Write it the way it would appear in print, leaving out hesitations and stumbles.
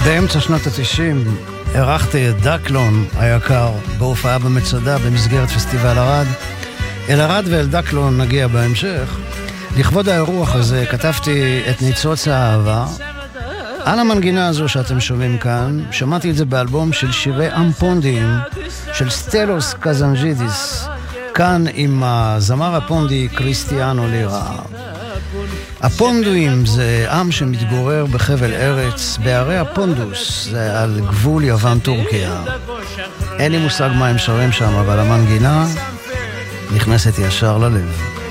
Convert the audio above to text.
באמצע שנות ה-90 ערכתי את דקלון היקר בהופעה במצדה במסגרת פסטיבל ערד. אל ערד ואל דקלון נגיע בהמשך. לכבוד האירוח הזה כתבתי את ניצוץ האהבה. על המנגינה הזו שאתם שומעים כאן, שמעתי את זה באלבום של שירי אמפונדים של סטלוס קזנג'ידיס, כאן עם הזמר הפונדי קריסטיאנו לירה. הפונדואים זה עם שמתגורר בחבל ארץ, בערי הפונדוס, זה על גבול יוון טורקיה. אין לי מושג מה הם שרים שם, אבל המנגינה נכנסת ישר ללב.